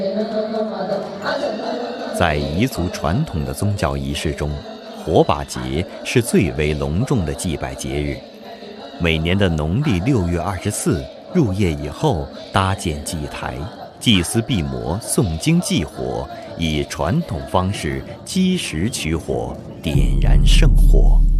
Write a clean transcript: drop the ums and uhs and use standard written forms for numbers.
在彝族传统的宗教仪式中，火把节是最为隆重的祭拜节日。每年的农历6月24入夜以后，搭建祭台，祭司毕摩诵经祭火，以传统方式积石取火，点燃圣火。